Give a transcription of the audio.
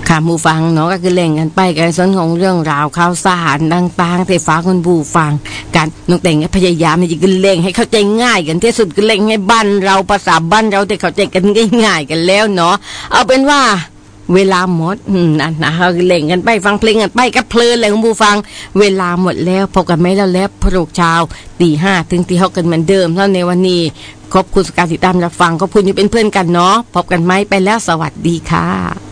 ค่ะผู้ฟังเนาะก็คือเล่นกันไปกันส่วนของเรื่องราวข่าวสารต่างๆที่ฝากคุณผู้ฟังกันน้องแต่งพยายามที่จะเล่นให้เข้าใจง่ายกันที่สุดก็เล่นให้บ้านเราภาษาบ้านเราได้เข้าใจกันง่ายๆกันแล้วเนาะเอาเป็นว่าเวลาหมดนะเราเล่นกันไปฟังเพลงกันไปก็เพลินเลยคุณผู้ฟังเวลาหมดแล้วพบกันไม่แล้วพรุ่งเช้า 5:00 ถึง 6:00 กันเหมือนเดิมเท่าในวันนี้ขอบคุณการติดตามรับฟังขอบคุณที่เป็นเพื่อนกันเนาะพบกันไหมไปแล้วสวัสดีค่ะ